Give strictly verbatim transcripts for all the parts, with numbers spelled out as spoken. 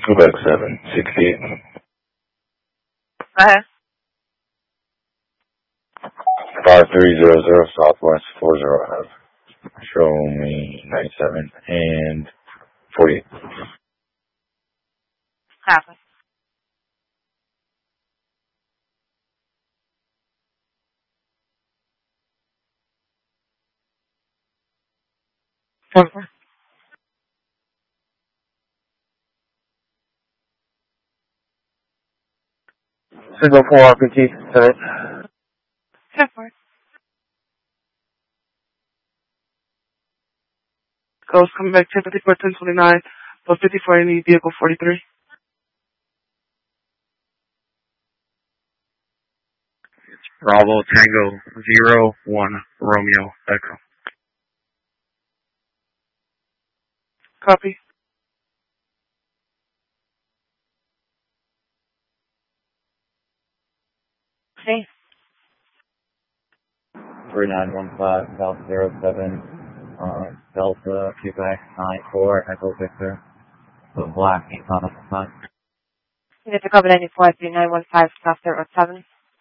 Quebec seven, sixty-eight. Go ahead. five three zero zero Southwest four zero F. Show me ninety-seven and forty-eight. Copy. Temper. Signal four R P T, seven. Temper. Ghost coming back ten fifty-four, ten twenty-nine, plus fifty-four, any vehicle forty-three. Bravo Tango zero one Romeo Echo. Copy. Okay. three nine one five, Delta zero seven, uh, Delta, Quebec nine four, Echo Victor, the black eight on the front. You get to cover ninety-four, three nine one five, South zero seven.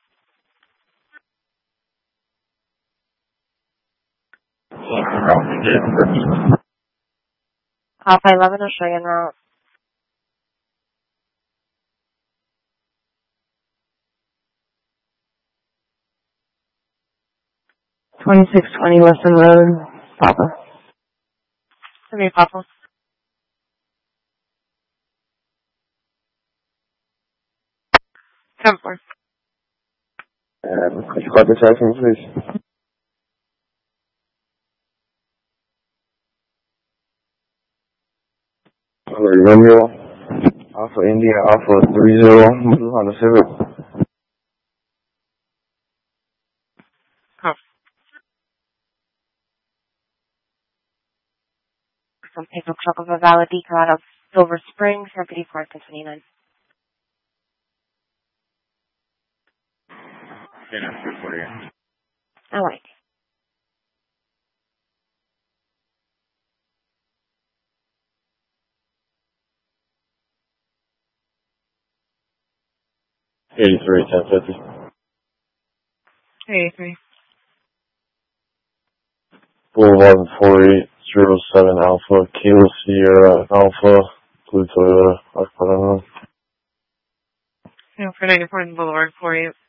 Alpha eleven, I'll show you en route. twenty-six twenty Western Road, Papa. Send me a Papa. Temper. Um, could you call the second, please? Hello, Romeo. Alpha India, Alpha three zero, Honda Civic. Copy. Some paper truck of a valid decal out of Silver Springs, fifty-four, ten twenty-nine. All right. eighty-three, ten fifty. eighty-three. Boulevard four eight zero seven Alpha, Kilo Sierra Alpha, Blue Toyota, Aquaman. You know, for ninety-four in Boulevard, four eight.